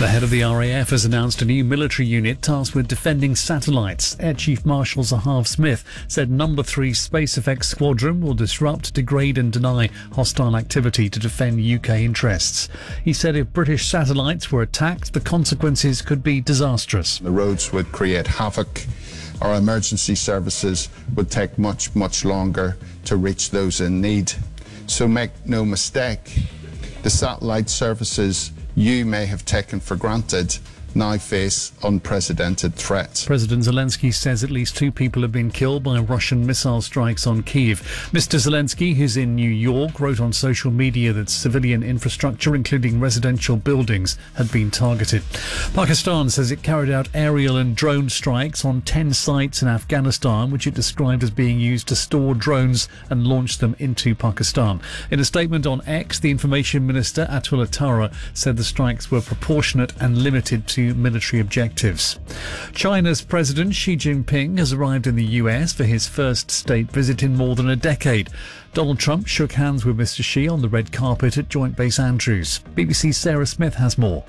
The head of the RAF has announced a new military unit tasked with defending satellites. Air Chief Marshal Zahav Smith said No. 3 Space Effects Squadron will disrupt, degrade and deny hostile activity to defend UK interests. He said if British satellites were attacked, the consequences could be disastrous. The roads would create havoc. Our emergency services would take much, much longer to reach those in need. So make no mistake, the satellite services you may have taken for granted now face unprecedented threats. President Zelensky says at least 2 people have been killed by Russian missile strikes on Kyiv. Mr. Zelensky, who's in New York, wrote on social media that civilian infrastructure, including residential buildings, had been targeted. Pakistan says it carried out aerial and drone strikes on 10 sites in Afghanistan, which it described as being used to store drones and launch them into Pakistan. In a statement on X, the Information Minister Atul Attara said the strikes were proportionate and limited to military objectives. China's President Xi Jinping has arrived in the US for his first state visit in more than a decade. Donald Trump shook hands with Mr. Xi on the red carpet at Joint Base Andrews. BBC's Sarah Smith has more.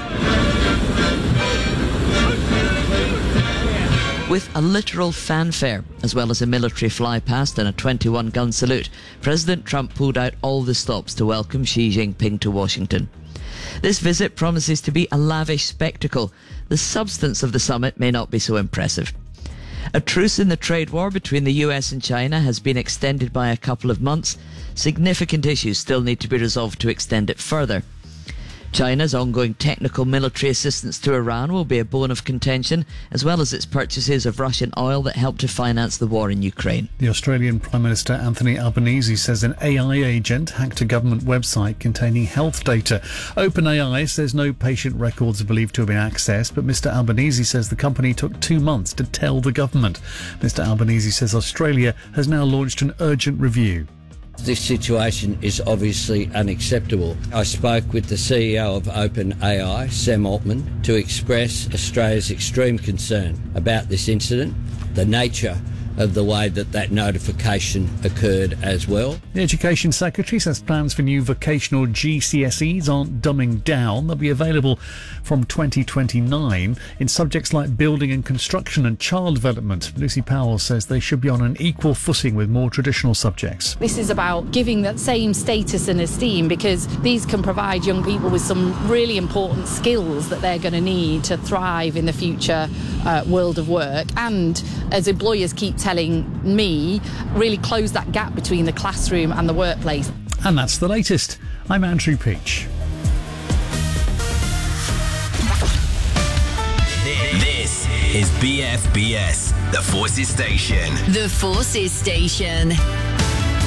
With a literal fanfare, as well as a military flypast and a 21-gun salute, President Trump pulled out all the stops to welcome Xi Jinping to Washington. This visit promises to be a lavish spectacle. The substance of the summit may not be so impressive. A truce in the trade war between the US and China has been extended by a couple of months. Significant issues still need to be resolved to extend it further. China's ongoing technical military assistance to Iran will be a bone of contention, as well as its purchases of Russian oil that helped to finance the war in Ukraine. The Australian Prime Minister Anthony Albanese says an AI agent hacked a government website containing health data. OpenAI says no patient records are believed to have been accessed, but Mr. Albanese says the company took 2 months to tell the government. Mr. Albanese says Australia has now launched an urgent review. This situation is obviously unacceptable. I spoke with the CEO of OpenAI, Sam Altman, to express Australia's extreme concern about this incident, the nature of the way that notification occurred as well. The Education Secretary says plans for new vocational GCSEs aren't dumbing down. They'll be available from 2029 in subjects like building and construction and child development. Lucy Powell says they should be on an equal footing with more traditional subjects. This is about giving that same status and esteem, because these can provide young people with some really important skills that they're going to need to thrive in the future world of work, and as employers keep telling me, really close that gap between the classroom and the workplace. And that's the latest. I'm Andrew Peach. This is BFBS, the Forces Station. The Forces Station.